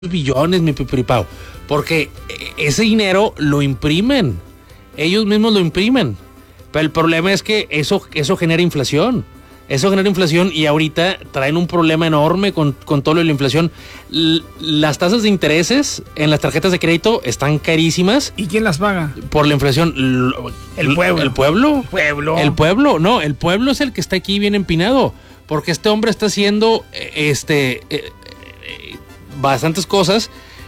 billones, mi pipiripao, porque ese dinero lo imprimen, ellos mismos lo imprimen, pero el problema es que eso genera inflación, y ahorita traen un problema enorme con todo lo de la inflación. Las tasas de intereses en las tarjetas de crédito están carísimas. ¿Y quién las paga? Por la inflación. El pueblo. ¿El pueblo? El pueblo, no, el pueblo es el que está aquí bien empinado, porque este hombre está haciendo bastantes cosas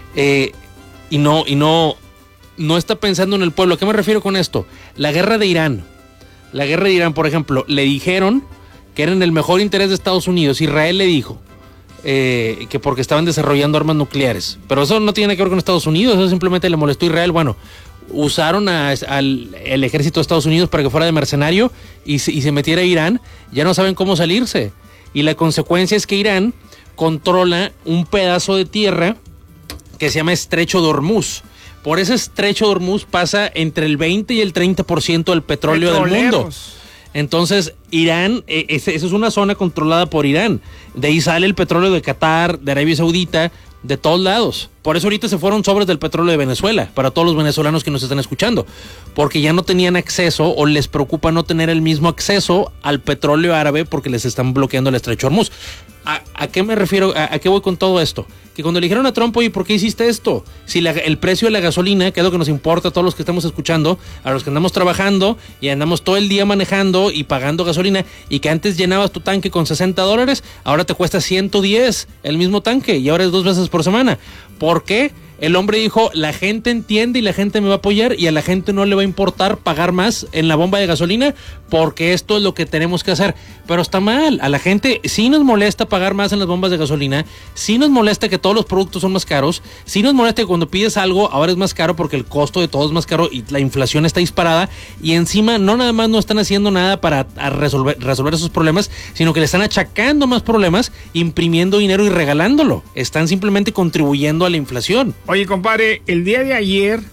y no está pensando en el pueblo. ¿A qué me refiero con esto? La guerra de Irán, por ejemplo, le dijeron que era en el mejor interés de Estados Unidos. Israel le dijo que porque estaban desarrollando armas nucleares, pero eso no tiene que ver con Estados Unidos, eso simplemente le molestó a Israel. Bueno, usaron el ejército de Estados Unidos para que fuera de mercenario y se metiera a Irán. Ya no saben cómo salirse, y la consecuencia es que Irán controla un pedazo de tierra que se llama Estrecho de Hormuz. Por ese Estrecho de Hormuz pasa entre el 20 y el 30% del petróleo del mundo. Entonces, Irán, esa es una zona controlada por Irán. De ahí sale el petróleo de Qatar, de Arabia Saudita, de todos lados. Por eso ahorita se fueron sobres del petróleo de Venezuela, para todos los venezolanos que nos están escuchando, porque ya no tenían acceso, o les preocupa no tener el mismo acceso al petróleo árabe porque les están bloqueando el Estrecho de Hormuz. ¿A qué me refiero? ¿A qué voy con todo esto? Que cuando le dijeron a Trump, oye, ¿por qué hiciste esto? Si el precio de la gasolina, que es lo que nos importa a todos los que estamos escuchando, a los que andamos trabajando y andamos todo el día manejando y pagando gasolina, y que antes llenabas tu tanque con $60, ahora te cuesta 110 el mismo tanque, y ahora es 2 veces por semana. ¿Por qué? El hombre dijo, la gente entiende y la gente me va a apoyar, y a la gente no le va a importar pagar más en la bomba de gasolina, porque esto es lo que tenemos que hacer. Pero está mal, a la gente sí nos molesta pagar más en las bombas de gasolina, sí nos molesta que todos los productos son más caros, sí nos molesta que cuando pides algo ahora es más caro porque el costo de todo es más caro y la inflación está disparada, y encima no nada más no están haciendo nada para resolver esos problemas, sino que le están achacando más problemas, imprimiendo dinero y regalándolo. Están simplemente contribuyendo a la inflación. Oye, compadre, el día de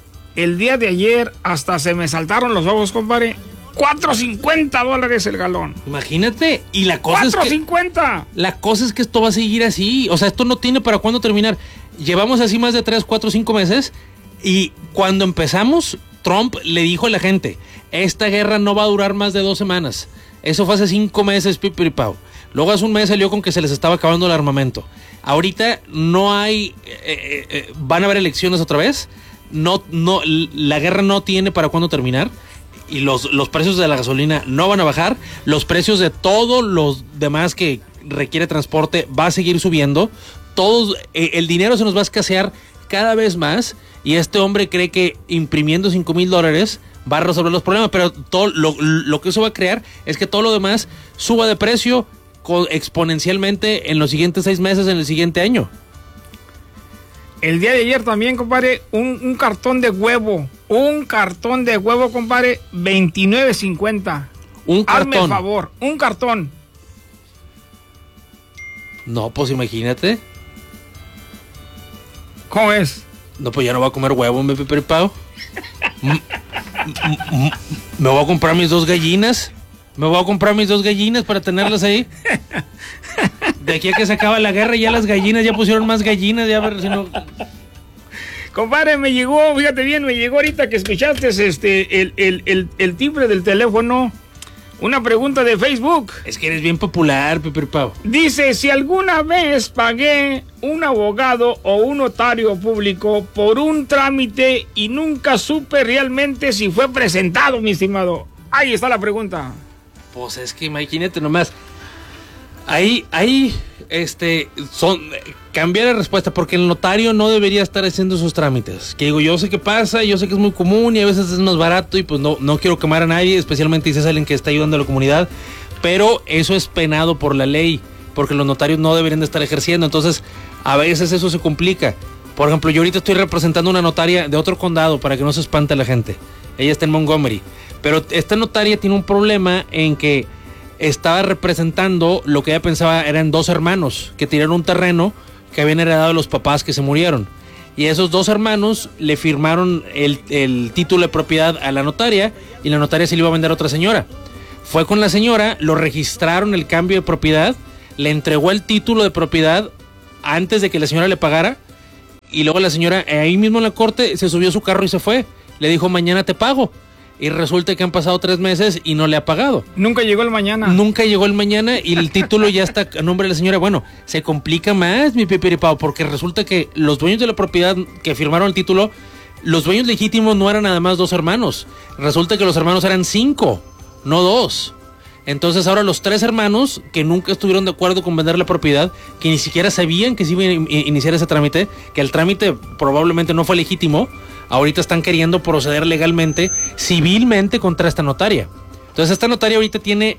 ayer hasta se me saltaron los ojos, compadre. $4.50 el galón. Imagínate, y la cosa $4.50. La cosa es que esto va a seguir así, o sea, esto no tiene para cuándo terminar. Llevamos así más de 3, 4, 5 meses, y cuando empezamos, Trump le dijo a la gente, esta guerra no va a durar más de 2 semanas. Eso fue hace 5 meses, pipiripao. Luego hace un mes salió con que se les estaba acabando el armamento. Ahorita no hay, van a haber elecciones otra vez. No, la guerra no tiene para cuándo terminar. Y los precios de la gasolina no van a bajar. Los precios de todos los demás que requiere transporte va a seguir subiendo. El dinero se nos va a escasear cada vez más. Y este hombre cree que imprimiendo $5,000 va a resolver los problemas. Pero todo lo que eso va a crear es que todo lo demás suba de precio exponencialmente en los siguientes 6 meses, en el siguiente año. El día de ayer también, compadre, un cartón de huevo. Un cartón de huevo, compadre, $29.50. Un cartón. Hazme el favor, un cartón. No, pues imagínate. ¿Cómo es? No, pues ya no voy a comer huevo, me preparo. Me voy a comprar mis 2 gallinas. Me voy a comprar mis 2 gallinas para tenerlas ahí. De aquí a que se acaba la guerra, ya las gallinas ya pusieron más gallinas, ya a ver si no. Compadre, me llegó ahorita que escuchaste el timbre del teléfono, una pregunta de Facebook. Es que eres bien popular, Pepe Pau. Dice, si alguna vez pagué un abogado o un notario público por un trámite y nunca supe realmente si fue presentado, mi estimado. Ahí está la pregunta. Pues es que imagínate nomás. Ahí, cambiar la respuesta, porque el notario no debería estar haciendo esos trámites. Que digo, yo sé que pasa, yo sé que es muy común y a veces es más barato y pues no quiero quemar a nadie, especialmente si es alguien que está ayudando a la comunidad, pero eso es penado por la ley, porque los notarios no deberían de estar ejerciendo, entonces a veces eso se complica. Por ejemplo, yo ahorita estoy representando una notaria de otro condado para que no se espante la gente. Ella está en Montgomery, pero esta notaria tiene un problema en que estaba representando lo que ella pensaba eran 2 hermanos que tiraron un terreno que habían heredado de los papás que se murieron. Y esos 2 hermanos le firmaron el título de propiedad a la notaria, y la notaria se le iba a vender a otra señora. Fue con la señora, lo registraron el cambio de propiedad, le entregó el título de propiedad antes de que la señora le pagara, Y luego la señora, ahí mismo en la corte, se subió a su carro y se fue. Le dijo, mañana te pago. Y resulta que han pasado 3 meses y no le ha pagado. Nunca llegó el mañana. Nunca llegó el mañana y el título ya está a nombre de la señora. Bueno, se complica más, mi pipiripao, porque resulta que los dueños de la propiedad que firmaron el título, los dueños legítimos no eran nada más 2 hermanos. Resulta que los hermanos eran 5, no 2. Entonces ahora los 3 hermanos que nunca estuvieron de acuerdo con vender la propiedad, que ni siquiera sabían que se iba a iniciar ese trámite, que el trámite probablemente no fue legítimo, ahorita están queriendo proceder legalmente, civilmente contra esta notaria. Entonces esta notaria ahorita tiene,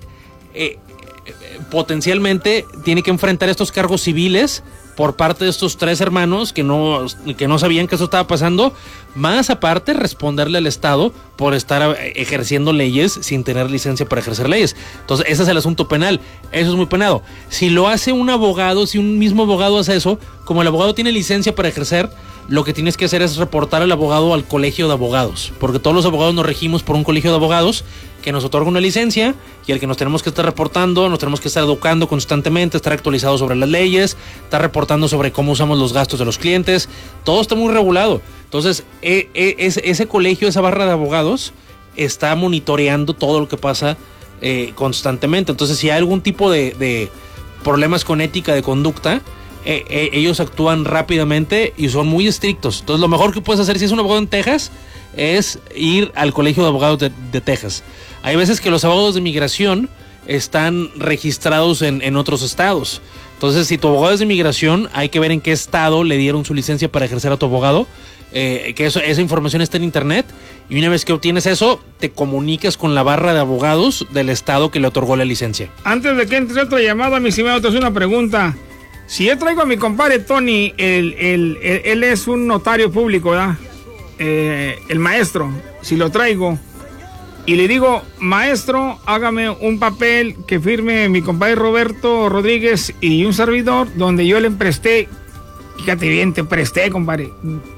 potencialmente, tiene que enfrentar estos cargos civiles por parte de estos 3 hermanos que no sabían que eso estaba pasando, más aparte responderle al Estado por estar ejerciendo leyes sin tener licencia para ejercer leyes. Entonces ese es el asunto penal, eso es muy penado. Si lo hace un abogado, si un mismo abogado hace eso, como el abogado tiene licencia para ejercer, lo que tienes que hacer es reportar al abogado al colegio de abogados, porque todos los abogados nos regimos por un colegio de abogados que nos otorga una licencia y al que nos tenemos que estar reportando, nos tenemos que estar educando constantemente, estar actualizados sobre las leyes, estar reportando sobre cómo usamos los gastos de los clientes, todo está muy regulado. Entonces, ese colegio, esa barra de abogados está monitoreando todo lo que pasa constantemente. Entonces, si hay algún tipo de problemas con ética de conducta, ellos actúan rápidamente y son muy estrictos. Entonces, lo mejor que puedes hacer si es un abogado en Texas es ir al colegio de abogados de Texas. Hay veces que los abogados de migración están registrados en otros estados. Entonces, si tu abogado es de migración, hay que ver en qué estado le dieron su licencia para ejercer a tu abogado. Que esa información está en internet. Y una vez que obtienes eso, te comunicas con la barra de abogados del estado que le otorgó la licencia. Antes de que entre otra llamada, mi estimado, te hago una pregunta. Si yo traigo a mi compadre Tony, él es un notario público, ¿verdad? El maestro, si lo traigo y le digo, maestro, hágame un papel que firme mi compadre Roberto Rodríguez y un servidor, donde yo le presté, fíjate bien, te presté, compadre,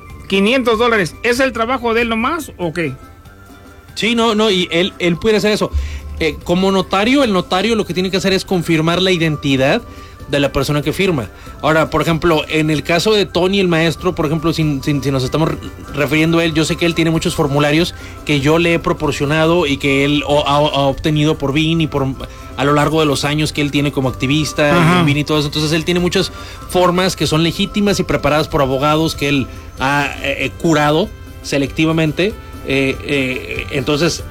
$500, ¿es el trabajo de él nomás o qué? Sí, no, y él puede hacer eso. Como notario, el notario lo que tiene que hacer es confirmar la identidad de la persona que firma. Ahora, por ejemplo, en el caso de Tony, el maestro, por ejemplo, si nos estamos refiriendo a él, yo sé que él tiene muchos formularios que yo le he proporcionado y que él ha obtenido por BIN y a lo largo de los años que él tiene como activista en BIN y todo eso. Entonces él tiene muchas formas que son legítimas y preparadas por abogados que él ha curado selectivamente. Entonces,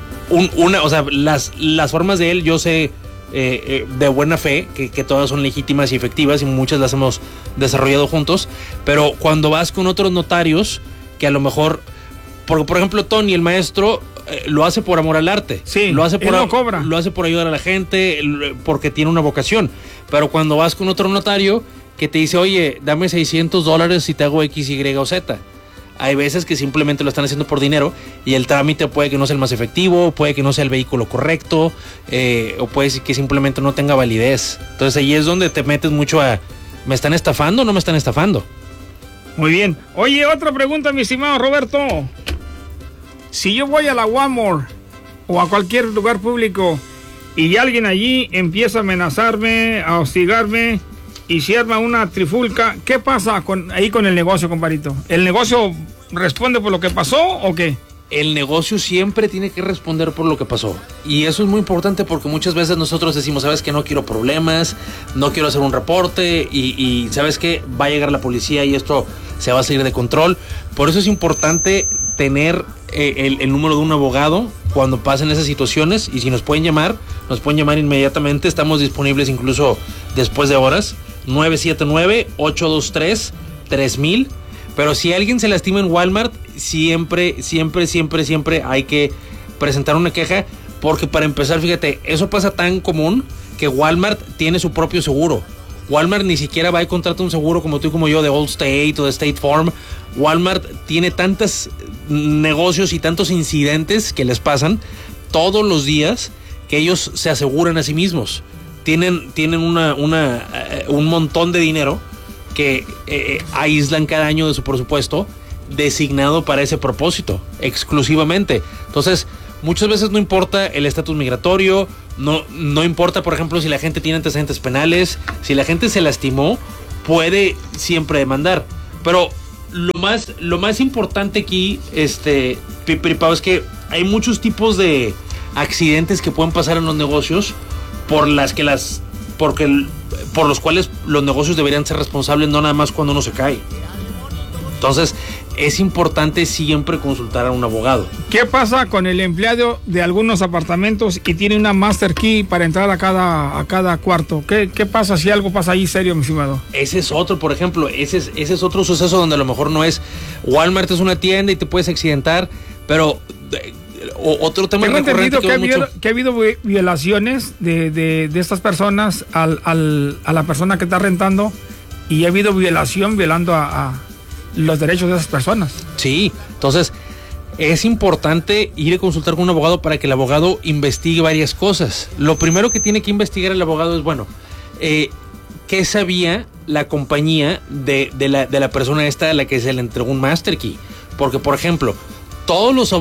las formas de él, yo sé de buena fe que todas son legítimas y efectivas y muchas las hemos desarrollado juntos, pero cuando vas con otros notarios que a lo mejor, porque por ejemplo Tony, el maestro, lo hace por amor al arte, sí, lo hace por, no cobra, lo hace por ayudar a la gente, porque tiene una vocación. Pero cuando vas con otro notario que te dice, oye, dame $600 si te hago X, Y o Z, hay veces que simplemente lo están haciendo por dinero y el trámite puede que no sea el más efectivo, puede que no sea el vehículo correcto, o puede que simplemente no tenga validez. Entonces ahí es donde te metes mucho a, ¿me están estafando o no me están estafando? Muy bien. Oye, otra pregunta, mi estimado Roberto. Si yo voy a la Walmart o a cualquier lugar público y alguien allí empieza a amenazarme, a hostigarme y se arma una trifulca, ¿qué pasa ahí con el negocio, compadrito? ¿El negocio responde por lo que pasó o qué? El negocio siempre tiene que responder por lo que pasó. Y eso es muy importante porque muchas veces nosotros decimos, ¿sabes qué? No quiero problemas, no quiero hacer un reporte y ¿sabes qué? Va a llegar la policía y esto se va a salir de control. Por eso es importante tener el número de un abogado cuando pasen esas situaciones, y si nos pueden llamar inmediatamente. Estamos disponibles incluso después de horas. 979-823-3000. Pero si alguien se lastima en Walmart, siempre hay que presentar una queja, porque para empezar, fíjate, eso pasa tan común que Walmart tiene su propio seguro. Walmart ni siquiera va y contrata un seguro como tú y como yo de Allstate o de State Farm. Walmart tiene tantos negocios y tantos incidentes que les pasan todos los días que ellos se aseguran a sí mismos. Tienen un montón de dinero que aíslan cada año de su presupuesto designado para ese propósito, exclusivamente. Entonces, muchas veces no importa el estatus migratorio, no importa, por ejemplo, si la gente tiene antecedentes penales, si la gente se lastimó, puede siempre demandar. Pero lo más importante aquí, Pipiripao, es que hay muchos tipos de accidentes que pueden pasar en los negocios por los cuales los negocios deberían ser responsables, no nada más cuando uno se cae. Entonces, es importante siempre consultar a un abogado. ¿Qué pasa con el empleado de algunos apartamentos y tiene una master key para entrar a cada cuarto? ¿Qué pasa si algo pasa ahí serio, mi estimado? Ese es otro, por ejemplo, ese es otro suceso donde a lo mejor no es Walmart, es una tienda y te puedes accidentar, pero otro tema tengo entendido que ha habido violaciones de estas personas a la persona que está rentando, y ha habido violando a los derechos de esas personas. Sí, entonces es importante ir a consultar con un abogado para que el abogado investigue varias cosas. Lo primero que tiene que investigar el abogado es, ¿qué sabía la compañía de la persona esta a la que se le entregó un master key? Porque, por ejemplo, todos los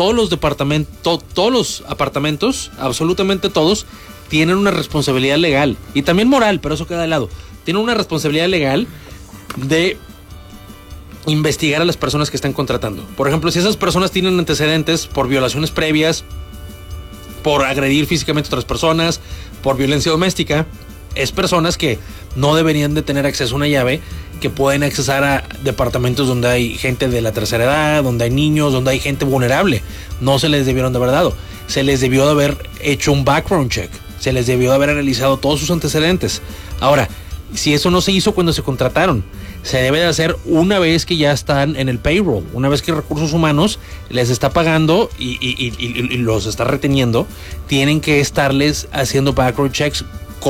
apartamentos, absolutamente todos, tienen una responsabilidad legal y también moral, pero eso queda de lado. Tienen una responsabilidad legal de investigar a las personas que están contratando. Por ejemplo, si esas personas tienen antecedentes por violaciones previas, por agredir físicamente a otras personas, por violencia doméstica, es personas que no deberían de tener acceso a una llave, que pueden accesar a departamentos donde hay gente de la tercera edad, donde hay niños, donde hay gente vulnerable. No se les debieron de haber dado. Se les debió de haber hecho un background check. Se les debió de haber analizado todos sus antecedentes. Ahora, si eso no se hizo cuando se contrataron, se debe de hacer una vez que ya están en el payroll, una vez que Recursos Humanos les está pagando y los está reteniendo. Tienen que estarles haciendo background checks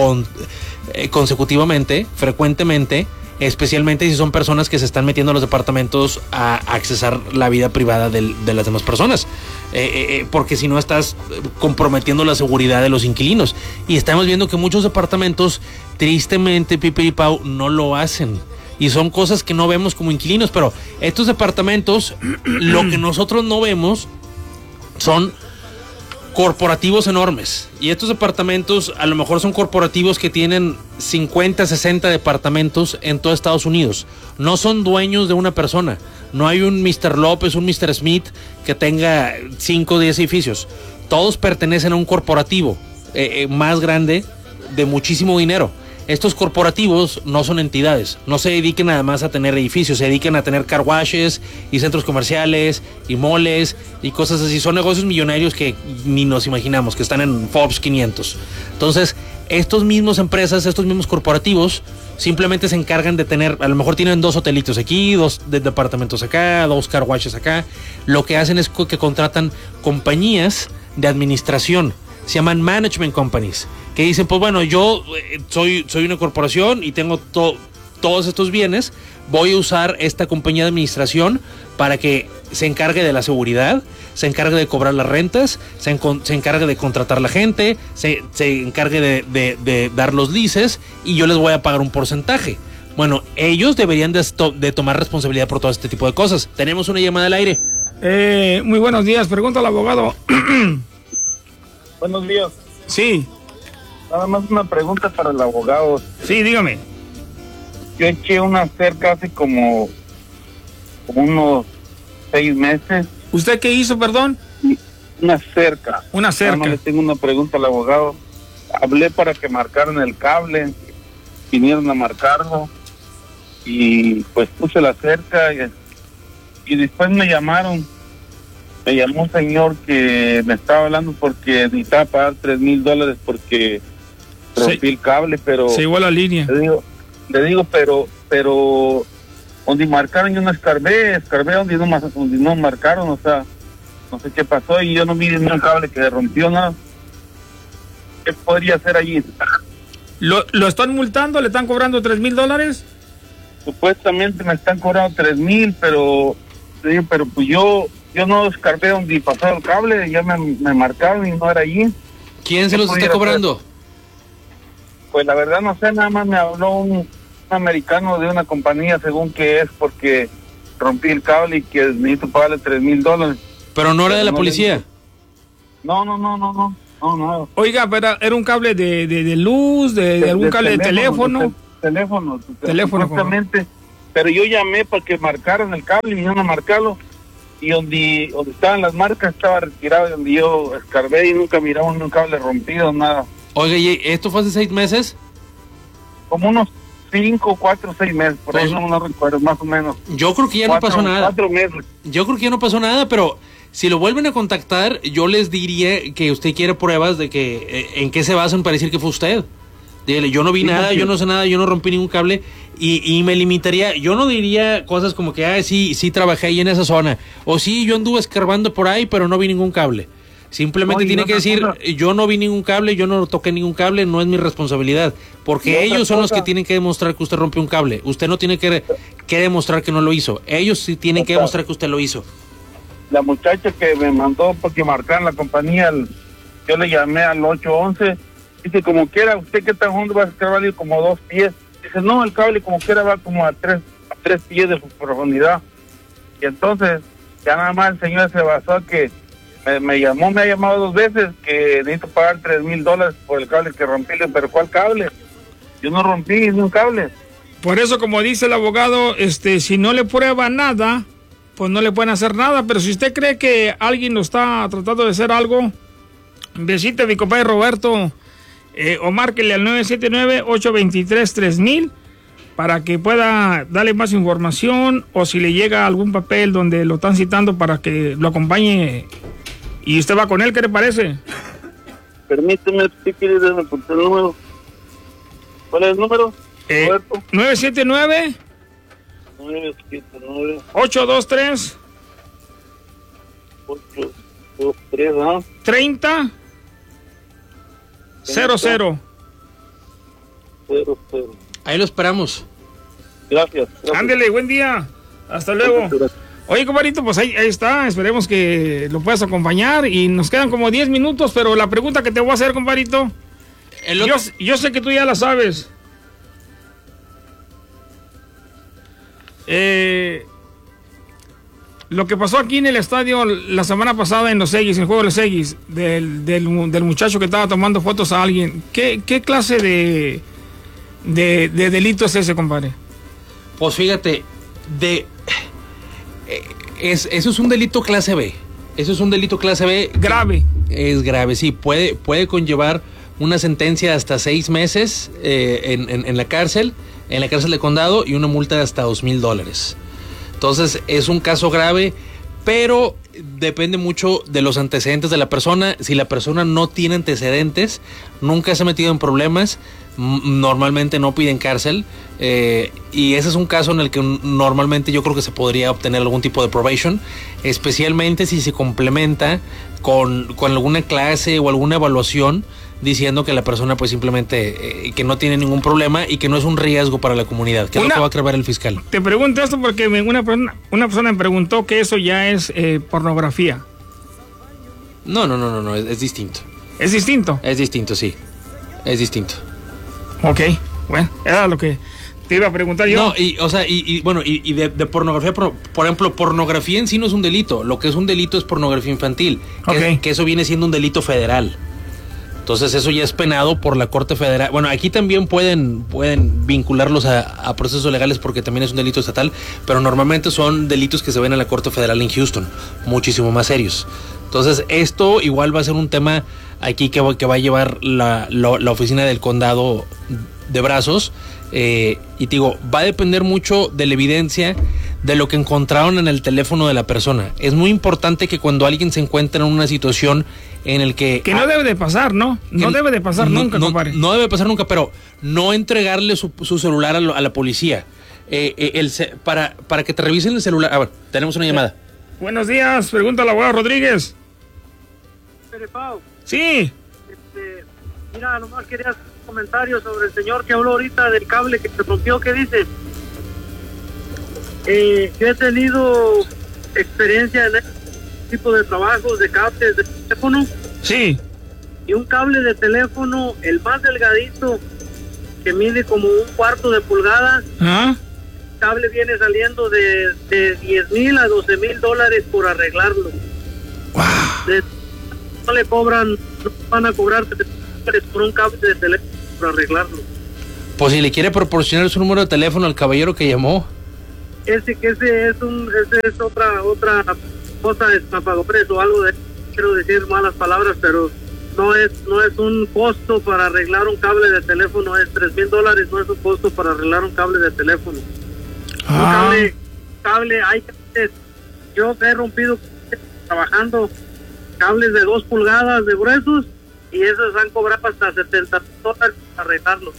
consecutivamente, frecuentemente, especialmente si son personas que se están metiendo a los departamentos a accesar la vida privada de las demás personas, porque si no estás comprometiendo la seguridad de los inquilinos. Y estamos viendo que muchos departamentos, tristemente, Pipiripao, no lo hacen. Y son cosas que no vemos como inquilinos, pero estos departamentos, lo que nosotros no vemos son corporativos enormes. Y estos departamentos a lo mejor son corporativos que tienen 50, 60 departamentos en todo Estados Unidos. No son dueños de una persona. No hay un Mr. López, un Mr. Smith que tenga 5 o 10 edificios. Todos pertenecen a un corporativo más grande, de muchísimo dinero. Estos corporativos no son entidades, no se dediquen nada más a tener edificios, se dediquen a tener car washes y centros comerciales y moles y cosas así. Son negocios millonarios que ni nos imaginamos, que están en Forbes 500. Entonces, estos mismos empresas, estos mismos corporativos, simplemente se encargan de tener, a lo mejor tienen 2 hotelitos aquí, 2 departamentos acá, 2 car washes acá. Lo que hacen es que contratan compañías de administración, se llaman management companies, que dicen, pues bueno, yo soy una corporación y tengo todos estos bienes, voy a usar esta compañía de administración para que se encargue de la seguridad, se encargue de cobrar las rentas, se encargue de contratar la gente, se encargue de dar los leases, y yo les voy a pagar un porcentaje. Bueno, ellos deberían de tomar responsabilidad por todo este tipo de cosas. Tenemos una llamada al aire. Muy buenos días, pregunta al abogado. Buenos días. Sí. Nada más una pregunta para el abogado. Sí, dígame. Yo eché una cerca hace como unos 6 meses. ¿Usted qué hizo, perdón? Una cerca. Una cerca. Nada más le tengo una pregunta al abogado. Hablé para que marcaran el cable, vinieron a marcarlo y pues puse la cerca y después me llamaron. Me llamó un señor que me estaba hablando porque necesitaba pagar $3,000 porque rompí el cable, pero... Se igual la línea. Le digo, pero donde marcaron yo no escarbé donde no marcaron, o sea, no sé qué pasó y yo no vi ni un cable que rompió, nada. ¿Qué podría hacer allí? ¿Lo están multando? ¿Le están cobrando $3,000? Supuestamente me están cobrando 3,000, pero pues yo no escarbé donde pasó el cable, ya me marcaron y no era allí. ¿Quién se los está cobrando? Hacer? Pues la verdad no sé, nada más me habló un americano de una compañía, según que es porque rompí el cable y que necesito pagarle $3,000. Pero no era de la policía. No. Oiga, pero era un cable de luz, de algún cable de teléfono. Teléfono. pero yo llamé para que marcaran el cable y vinieron a marcarlo, y donde estaban las marcas estaba retirado, donde yo escarbé y nunca miramos un cable rompido, nada. Oiga, ¿y esto fue hace 6 meses? Como unos 5, 4, 6 meses, por ahí no recuerdo, más o menos. Yo creo que ya no pasó nada. 4 meses. Yo creo que ya no pasó nada, pero si lo vuelven a contactar, yo les diría que usted quiere pruebas de que en qué se basan para decir que fue usted. Dígale, yo no vi nada, yo no sé nada, yo no rompí ningún cable y me limitaría, yo no diría cosas como que, sí trabajé ahí en esa zona, o sí, yo anduve escarbando por ahí, pero no vi ningún cable. Simplemente tiene que decir, yo no vi ningún cable, yo no toqué ningún cable, no es mi responsabilidad, porque ellos son los que tienen que demostrar que usted rompió un cable. Usted no tiene que demostrar que no lo hizo, ellos sí tienen que demostrar que usted lo hizo. La muchacha que me mandó porque marcaran la compañía, yo le llamé al 811, dice, como quiera, usted que tan hondo va a escarbar como 2 pies. Dice, no, el cable como quiera va como a 3 pies de profundidad. Y entonces, ya nada más el señor se basó a que me ha llamado 2 veces que necesito pagar $3,000 por el cable que rompí. Pero ¿cuál cable? Yo no rompí ningún cable. Por eso, como dice el abogado, si no le prueba nada, pues no le pueden hacer nada. Pero si usted cree que alguien lo está tratando de hacer algo, visite a mi compadre Roberto, o márquele al 979-823-3000 para que pueda darle más información, o si le llega algún papel donde lo están citando para que lo acompañe y usted va con él. ¿Qué le parece? Permíteme, si quieres darme por el número. ¿Cuál es el número? 979 823 30 00. Ahí lo esperamos. Gracias. Ándele, buen día. Hasta luego. Oye, compadrito, pues ahí está. Esperemos que lo puedas acompañar. Y nos quedan como 10 minutos, pero la pregunta que te voy a hacer, compadrito, yo sé que tú ya la sabes. Lo que pasó aquí en el estadio la semana pasada en los Egis, en el juego de los Egis, del muchacho que estaba tomando fotos a alguien, ¿qué clase de delito es ese, compadre? Pues fíjate, eso es un delito clase B. Eso es un delito clase B. Grave. Es grave, sí. Puede conllevar una sentencia hasta 6 meses en la cárcel de condado, y una multa de hasta $2,000. Entonces es un caso grave, pero depende mucho de los antecedentes de la persona. Si la persona no tiene antecedentes, nunca se ha metido en problemas, normalmente no piden cárcel, y ese es un caso en el que normalmente yo creo que se podría obtener algún tipo de probation, especialmente si se complementa con alguna clase o alguna evaluación diciendo que la persona pues simplemente que no tiene ningún problema y que no es un riesgo para la comunidad, que es lo que va a aclarar el fiscal. Te pregunto esto porque una persona me preguntó que eso ya es pornografía. No, es distinto. ¿Es distinto? Es distinto, sí. Es distinto. Ok, bueno, era lo que te iba a preguntar yo. No, y de pornografía, por ejemplo, pornografía en sí no es un delito. Lo que es un delito es pornografía infantil, que eso viene siendo un delito federal. Entonces eso ya es penado por la Corte Federal. Bueno, aquí también pueden vincularlos a procesos legales porque también es un delito estatal, pero normalmente son delitos que se ven en la Corte Federal en Houston, muchísimo más serios. Entonces esto igual va a ser un tema aquí que va a llevar la oficina del condado de Brazos, y te digo, va a depender mucho de la evidencia, de lo que encontraron en el teléfono de la persona. Es muy importante que cuando alguien se encuentra en una situación en el que no debe de pasar, ¿no? No debe de pasar nunca, compadre. No debe pasar nunca, pero no entregarle su celular a la policía. Para que te revisen el celular. A ver, tenemos una llamada. Buenos días, pregunta al abogado Rodríguez. Pau. Sí. Mira, nomás quería hacer un comentario sobre el señor que habló ahorita del cable que se rompió. ¿Qué dice? Yo he tenido experiencia en este tipo de trabajos de cables de teléfono. Sí. Y un cable de teléfono, el más delgadito, que mide como 1/4 de pulgada. ¿Ah? El cable viene saliendo de $10,000 a $12,000 por arreglarlo. Wow. No le cobran, no van a cobrar $3 por un cable de teléfono por arreglarlo. Pues si le quiere proporcionar su número de teléfono al caballero que llamó. ese es otra cosa de estafadores o algo de, quiero decir malas palabras, pero no es un costo para arreglar un cable de teléfono, es $3,000, no es un costo para arreglar un cable de teléfono. Un cable, hay cables, yo he rompido trabajando cables de 2 pulgadas de gruesos y esos han cobrado hasta $70 para arreglarlos.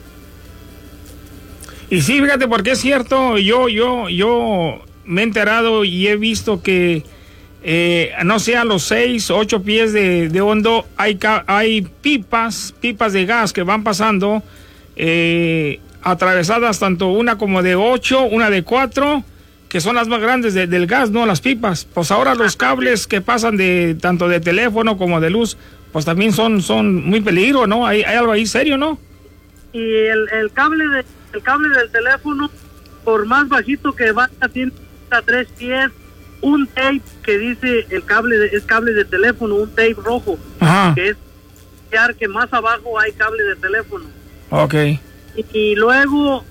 Y sí, fíjate, porque es cierto, yo me he enterado y he visto que no sé, a los 6, 8 pies de hondo hay pipas de gas que van pasando atravesadas, tanto una como de 8, una de 4, que son las más grandes del gas, ¿no? Las pipas. Pues ahora los cables que pasan tanto de teléfono como de luz, pues también son muy peligro, ¿no? Hay algo ahí serio, ¿no? Y el cable del teléfono, por más bajito que vaya, tiene hasta 3 pies, un tape que dice es cable de teléfono, un tape rojo. Ajá. Que es que más abajo hay cable de teléfono. Ok. Y luego,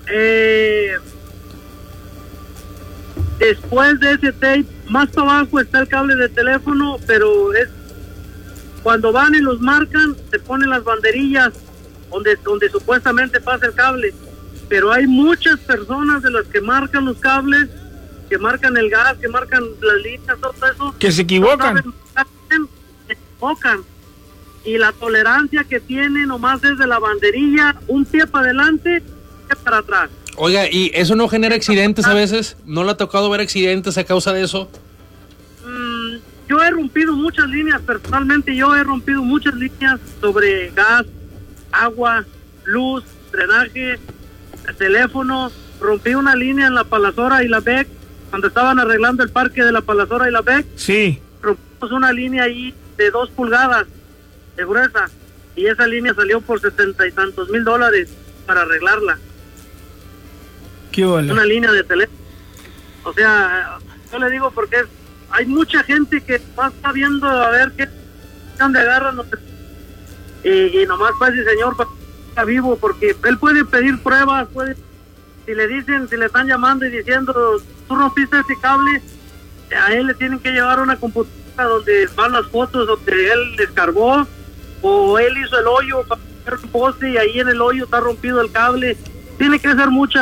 después de ese tape, más para abajo está el cable de teléfono, pero es cuando van y los marcan, se ponen las banderillas donde supuestamente pasa el cable. Pero hay muchas personas de las que marcan los cables, que marcan el gas, que marcan las líneas, todo eso, que se equivocan. Se equivocan. Y la tolerancia que tienen nomás es de la banderilla, un pie para adelante, un pie para atrás. Oiga, ¿y eso no genera accidentes a veces? ¿No le ha tocado ver accidentes a causa de eso? Yo he rompido muchas líneas, personalmente yo he rompido muchas líneas sobre gas, agua, luz, drenaje, teléfono. Rompí una línea en la Palazora y la Beck, cuando estaban arreglando el parque de la Palazora y la Beck. Sí. Rompimos una línea ahí de 2 pulgadas de gruesa, y esa línea salió por $70 y tantos mil para arreglarla. ¿Qué vale? Una línea de teléfono. O sea, yo le digo porque hay mucha gente que más está viendo a ver qué dónde agarran y nomás pues el señor está vivo, porque él puede pedir pruebas, si le están llamando y diciendo tú rompiste ese cable, a él le tienen que llevar una computadora donde van las fotos donde él descargó, o él hizo el hoyo para poner un poste y ahí en el hoyo está rompido el cable. Tiene que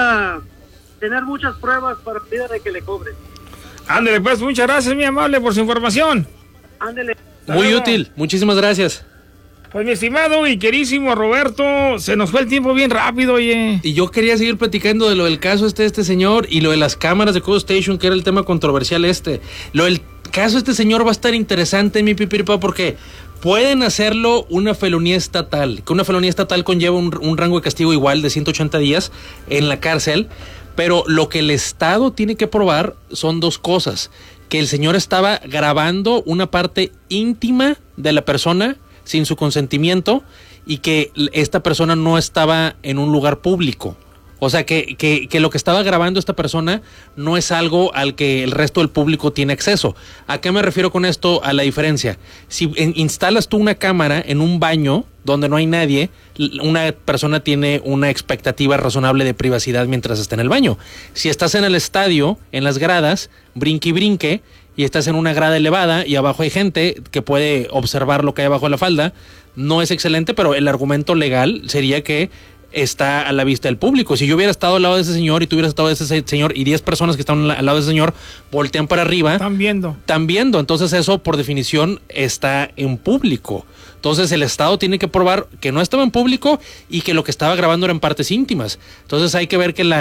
tener muchas pruebas para pedirle que le cobre. Ándele pues, muchas gracias, mi amable, por su información. Ándele. Muy útil, muchísimas gracias. Pues mi estimado y querísimo Roberto, se nos fue el tiempo bien rápido, oye. Y yo quería seguir platicando de lo del caso de este señor y lo de las cámaras de Code Station, que era el tema controversial Lo del caso de este señor va a estar interesante, mi pipiripa, porque pueden hacerlo una felonía estatal, que una felonía estatal conlleva un rango de castigo igual de 180 días en la cárcel, pero lo que el Estado tiene que probar son 2 cosas: que el señor estaba grabando una parte íntima de la persona sin su consentimiento y que esta persona no estaba en un lugar público. O sea, que lo que estaba grabando esta persona no es algo al que el resto del público tiene acceso. ¿A qué me refiero con esto? A la diferencia. Si instalas tú una cámara en un baño donde no hay nadie, una persona tiene una expectativa razonable de privacidad mientras está en el baño. Si estás en el estadio, en las gradas, brinque y brinque, y estás en una grada elevada y abajo hay gente que puede observar lo que hay abajo de la falda, no es excelente, pero el argumento legal sería que está a la vista del público. Si yo hubiera estado al lado de ese señor y tú hubieras estado de ese señor y 10 personas que están al lado de ese señor voltean para arriba, están viendo, entonces eso por definición está en público. Entonces el Estado tiene que probar que no estaba en público y que lo que estaba grabando eran partes íntimas. Entonces hay que ver que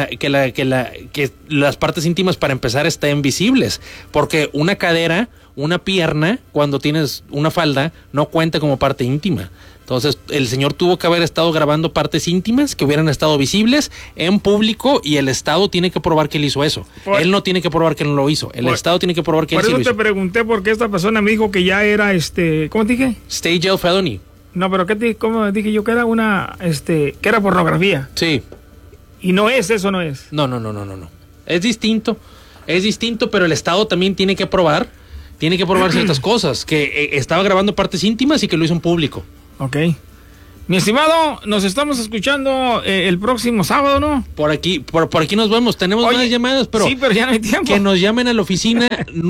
las partes íntimas, para empezar, estén visibles, porque una cadera, una pierna, cuando tienes una falda, no cuenta como parte íntima. Entonces, el señor tuvo que haber estado grabando partes íntimas que hubieran estado visibles en público, y el Estado tiene que probar que él hizo eso. Él no tiene que probar que no lo hizo. El Estado tiene que probar que él sí lo hizo. Por eso te pregunté, porque esta persona me dijo que ya era, ¿cómo te dije? State jail felony. No, pero ¿cómo dije yo? Que era que era pornografía. Sí. Y no es, eso no es. No. Es distinto, pero el Estado también tiene que probar ciertas cosas, que estaba grabando partes íntimas y que lo hizo en público. Ok. Mi estimado, nos estamos escuchando el próximo sábado, ¿no? Por aquí nos vemos. Tenemos más llamadas, pero... Sí, pero ya no hay tiempo. Que nos llamen a la oficina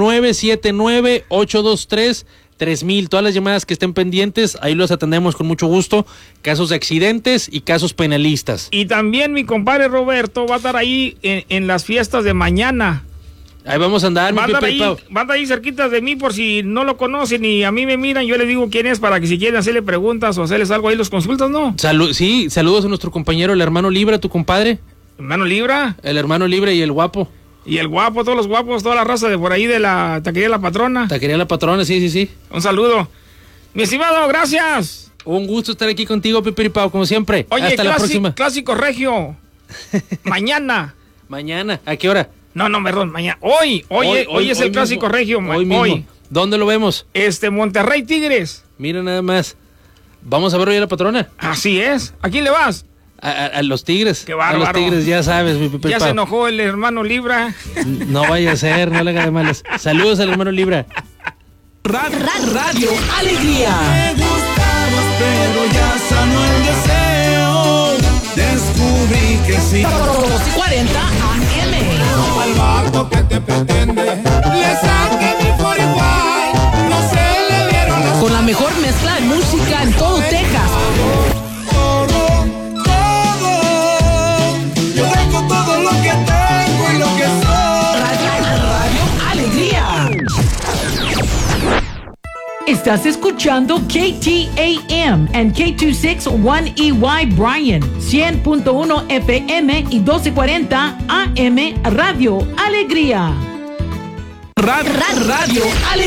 979-823-3000. Todas las llamadas que estén pendientes, ahí los atendemos con mucho gusto. Casos de accidentes y casos penalistas. Y también mi compadre Roberto va a estar ahí en las fiestas de mañana. Ahí vamos a andar, va a estar ahí cerquita de mí por si no lo conocen y a mí me miran, yo les digo quién es para que si quieren hacerle preguntas o hacerles algo ahí los consultas, ¿no? Sí, saludos a nuestro compañero, el hermano Libra, tu compadre. ¿Hermano Libra? El hermano Libra y el guapo. Y el guapo, todos los guapos, toda la raza de por ahí de la taquería La Patrona. Taquería La Patrona, sí. Un saludo. Mi estimado, gracias. Un gusto estar aquí contigo, Pipiripao, como siempre. Oye, hasta la próxima. Clásico Regio. Mañana. Mañana, ¿a qué hora? No, perdón, mañana. Hoy es el Clásico mismo, Regio. Hoy. ¿Dónde lo vemos? Monterrey Tigres. Mira nada más. Vamos a ver hoy a La Patrona. Así es. ¿A quién le vas? A los Tigres. Qué bárbaro. A los Tigres, ya sabes, mi Pepe. Ya se enojó el hermano Libra. No vaya a ser, no le haga de malas. Saludos al hermano Libra. Radio Alegría. Me gustabas, pero ya sanó el deseo. Descubrí que sí. 12:40 AM. Al vato que te pretende, le saqué mi 45. No se le dieron las Con la mejor mezcla de música en todo Texas. todo. Yo tengo todo lo que tengo y lo que soy. Radio Alegría. Estás escuchando KTAM and K261EY Bryan, 100.1 FM y 1240 AM Radio Alegría. Radio Alegría.